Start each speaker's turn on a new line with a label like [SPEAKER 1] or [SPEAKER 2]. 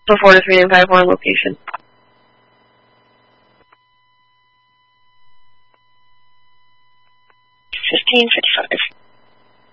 [SPEAKER 1] The 4 to 3 and 5-1 location.
[SPEAKER 2] 15:55.